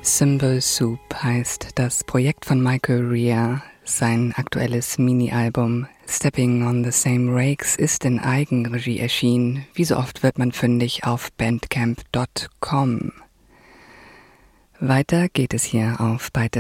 Cymbal Soup heißt das Projekt von Michael Rea. Sein aktuelles Mini-Album Stepping on the Same Rakes ist in Eigenregie erschienen. Wie so oft wird man fündig auf bandcamp.com. Weiter geht es hier auf Byte